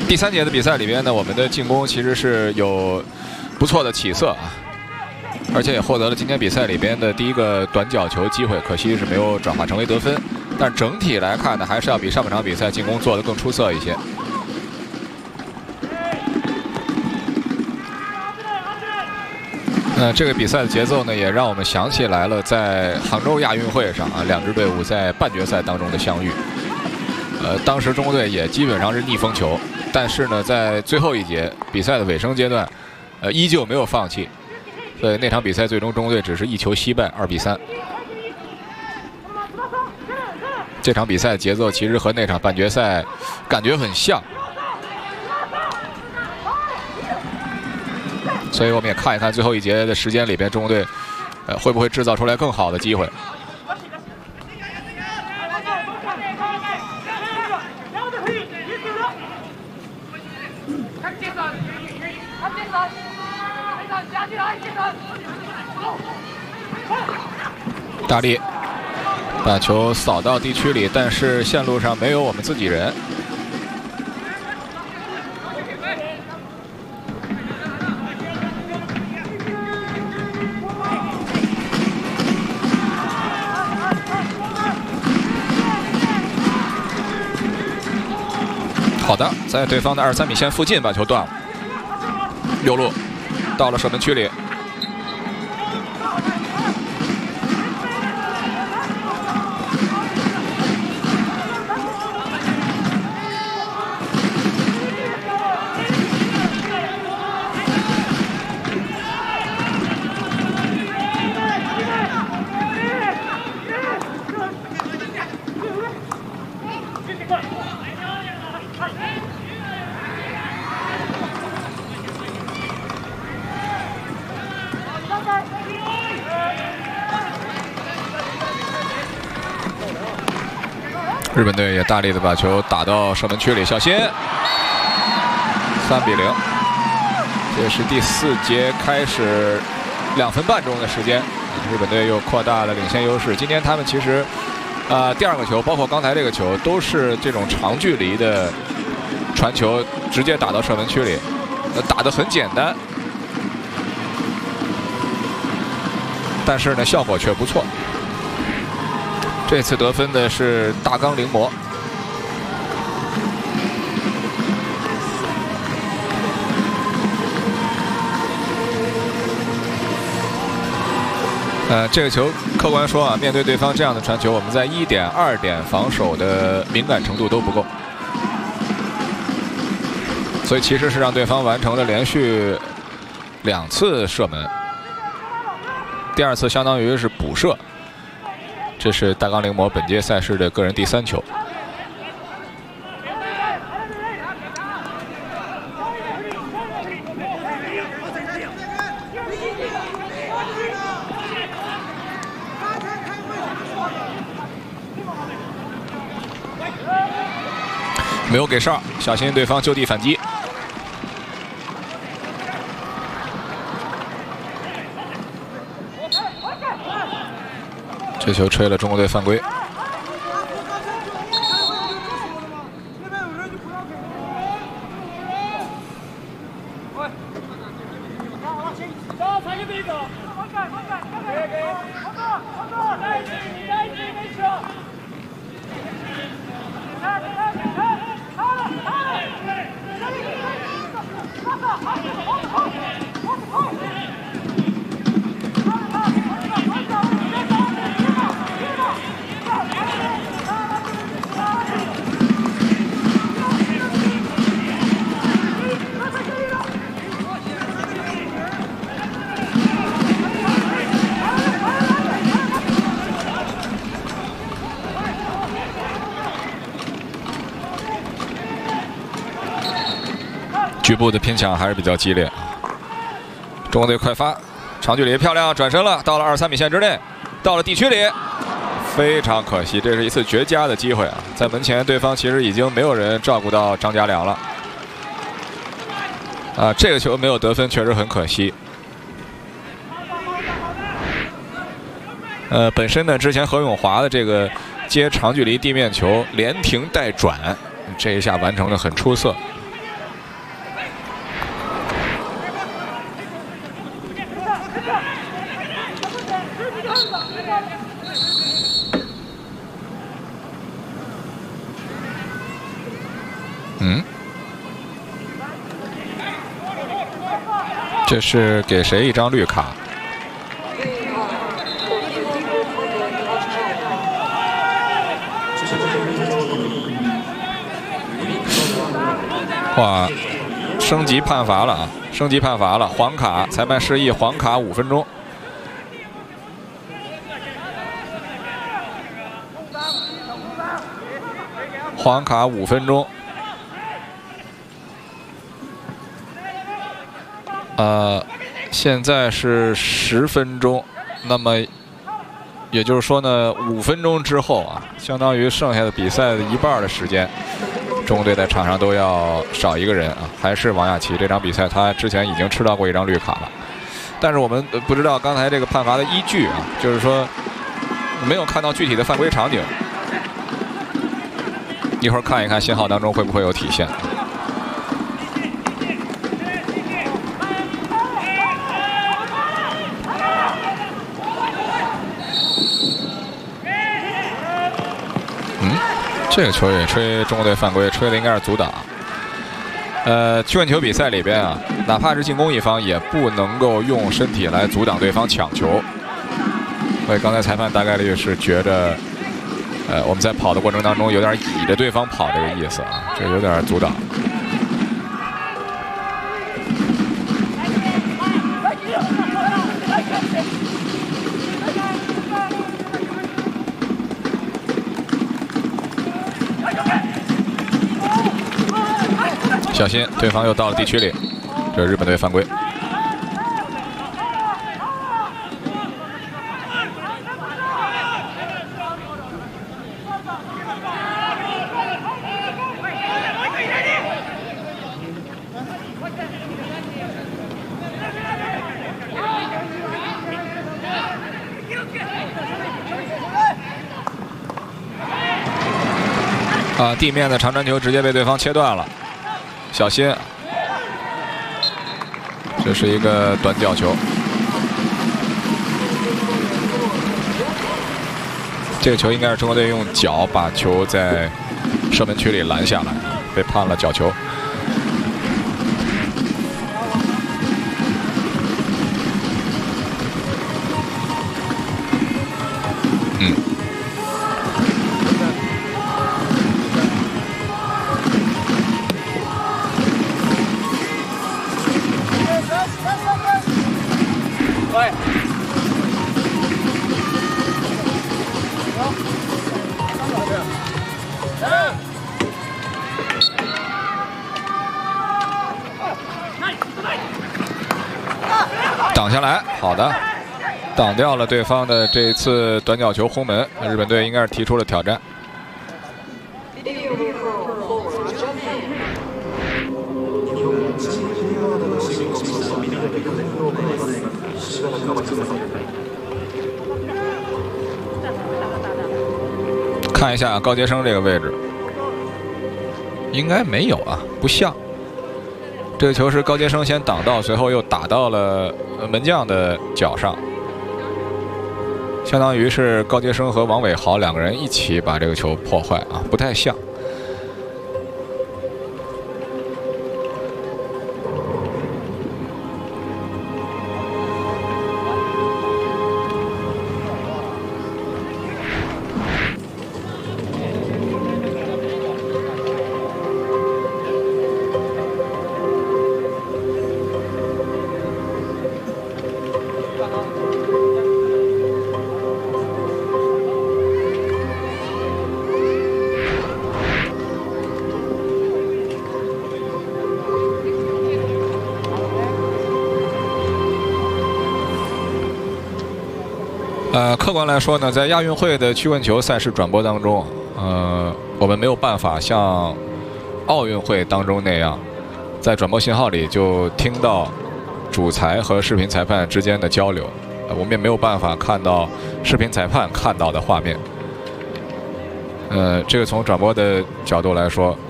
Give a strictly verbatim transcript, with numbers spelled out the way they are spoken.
第三节的比赛里边呢，我们的进攻其实是有不错的起色啊，而且也获得了今天比赛里边的第一个短角球机会，可惜是没有转化成为得分。但整体来看呢，还是要比上半场比赛进攻做得更出色一些。 那这个比赛的节奏呢，也让我们想起来了在杭州亚运会上啊，两支队伍在半决赛当中的相遇。呃，当时中国队也基本上是逆风球，但是呢，在最后一节比赛的尾声阶段，呃，依旧没有放弃。所以那场比赛最终中国队只是一球惜败，二比三。这场比赛的节奏其实和那场半决赛感觉很像。 所以我们也看一看最后一节的时间里边，中国队，呃，会不会制造出来更好的机会？大力把球扫到地区里，但是线路上没有我们自己人。 好的，在对方的二三米线附近把球断了。右路到了射门区里，日本队也大力的把球打到射门区里，小心！三比零，这是第四节开始两分半钟的时间，日本队又扩大了领先优势。今天他们其实，啊、呃，第二个球，包括刚才这个球，都是这种长距离的传球，直接打到射门区里，呃，打得很简单，但是呢，效果却不错。 这次得分的是大冈绫模。呃，这个球客观说啊，面对对方这样的传球，我们在一点、二点防守的敏感程度都不够，所以其实是让对方完成了连续两次射门，第二次相当于是补射。 这是大冈绫模本届赛事的个人第三球。没有给哨，小心对方就地反击。 这球吹了中国队犯规。局部的拼抢还是比较激烈。中国队快发，长距离漂亮，转身了，到了二三米线之内，到了地区里，非常可惜，这是一次绝佳的机会啊！在门前，对方其实已经没有人照顾到张家良了。啊，这个球没有得分，确实很可惜。呃，本身呢，之前何永华的这个接长距离地面球连停带转，这一下完成的很出色。 嗯，这是给谁一张绿卡？哇，升级判罚了啊！升级判罚了，黄卡，裁判示意黄卡五分钟。黄卡五分钟。呃，现在是十分钟，那么也就是说呢，五分钟之后啊，相当于剩下的比赛的一半的时间。 中国队在场上都要少一个人啊，还是王亚琦。这场比赛他之前已经吃到过一张绿卡了，但是我们不知道刚才这个判罚的依据啊，就是说没有看到具体的犯规场景。一会儿看一看信号当中会不会有体现。这个球也吹中国队犯规，吹的应该是阻挡。呃，曲棍球比赛里边啊，哪怕是进攻一方，也不能够用身体来阻挡对方抢球。所以刚才裁判大概率是觉着，呃，我们在跑的过程当中有点倚着对方跑这个意思啊，这有点阻挡。小心，对方又到了地区里，这是日本队犯规。啊，地面的长传球直接被对方切断了。 小心，这是一个短角球。这个球应该是中国队用脚把球在射门区里拦下来，被判了角球。嗯。 挡下来，好的，挡掉了对方的这一次短角球轰门。日本队应该是提出了挑战。看一下高杰生这个位置，应该没有啊，不像。 这个球是高杰生先挡到，随后又打到了门将的脚上，相当于是高杰生和王伟豪两个人一起把这个球破坏啊，不太像。呃，客观来说呢，在亚运会的曲棍球赛事转播当中，呃，我们没有办法像奥运会当中那样，在转播信号里就听到主裁和视频裁判之间的交流，呃，我们也没有办法看到视频裁判看到的画面。呃，这个从转播的角度来说，